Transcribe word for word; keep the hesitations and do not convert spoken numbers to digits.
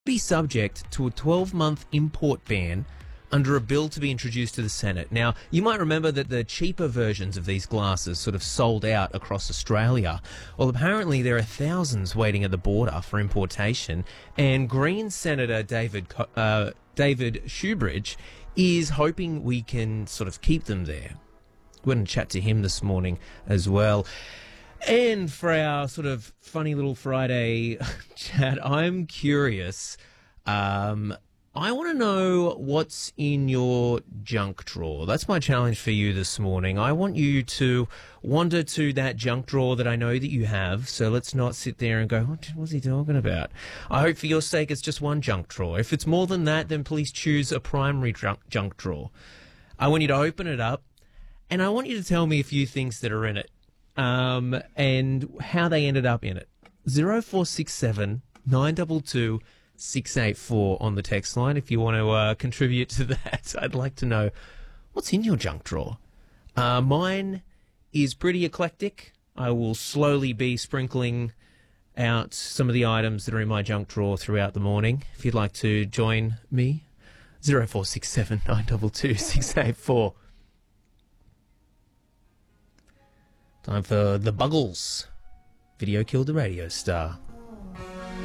be subject to a twelve-month import ban under a bill to be introduced to the Senate. Now, you might remember that the cheaper versions of these glasses sort of sold out across Australia. Well, apparently there are thousands waiting at the border for importation, and Green Senator David Co- uh, David Shoebridge is hoping we can sort of keep them there. We're going to chat to him this morning as well. And for our sort of funny little Friday chat, I'm curious. Um, I want to know what's in your junk drawer. That's my challenge for you this morning. I want you to wander to that junk drawer that I know that you have. So let's not sit there and go, what was he talking about? I hope for your sake it's just one junk drawer. If it's more than that, then please choose a primary junk, junk drawer. I want you to open it up, and I want you to tell me a few things that are in it. Um, and how they ended up in it. zero four six seven nine two two six eight four on the text line if you want to uh, contribute to that. I'd like to know what's in your junk drawer. Uh, mine is pretty eclectic. I will slowly be sprinkling out some of the items that are in my junk drawer throughout the morning. If you'd like to join me, zero four six seven nine two two six eight four. Time for The Buggles. Video killed the radio star.